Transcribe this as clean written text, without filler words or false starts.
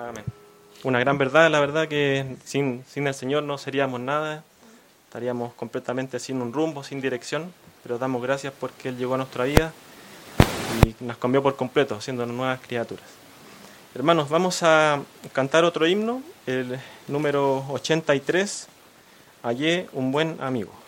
Amén. Una gran verdad, la verdad que sin el Señor no seríamos nada, estaríamos completamente sin un rumbo, sin dirección, pero damos gracias porque Él llegó a nuestra vida y nos cambió por completo, haciéndonos nuevas criaturas. Hermanos, vamos a cantar otro himno, el número 83, Hallé un buen amigo.